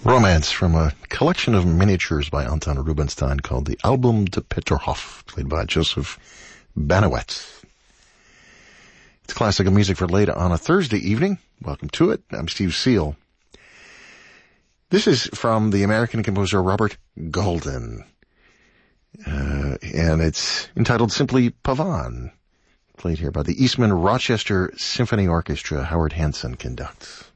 Romance from a collection of miniatures by Anton Rubinstein called the Album de Peterhof, played by Joseph Banowetz. It's classical music for late on a Thursday evening. Welcome to it. I'm Steve Seal. This is from the American composer Robert Golden, and it's entitled simply Pavan, played here by the Eastman Rochester Symphony Orchestra. Howard Hanson conducts.